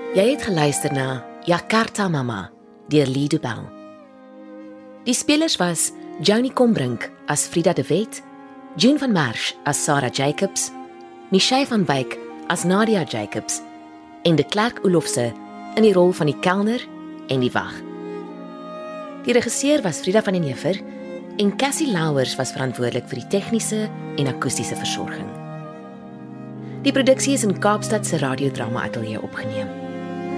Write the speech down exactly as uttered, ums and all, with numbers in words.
Jy het geluister na Jakarta Mama deur Lido Bell. Die spelers was Joni Combrink as Frida de Wet, June van Marsh as Sarah Jacobs, Michelle van Wyk as Nadia Jacobs en de Klerk Olofse in die rol van die kelner en die wag. Die regisseur was Frida van den Heever en Cassie Louwers was verantwoordelik vir die tegniese en akoestiese versorging. Die produksie is in Kaapstad se radiodrama ateljee opgeneem.